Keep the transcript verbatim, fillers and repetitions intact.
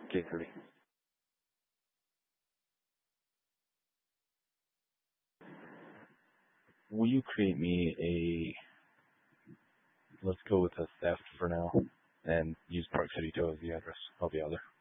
K thirty. Will you create me a, let's go with a theft for now, and use Park City Tow as the address of the other?